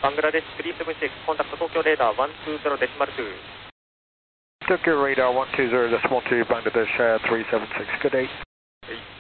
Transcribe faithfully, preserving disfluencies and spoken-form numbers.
Bangladesh three seven six, contact Tokyo radar one two zero decimal two. Tokyo radar one two zero decimal two, Bangladesh uh, three seven six, good day.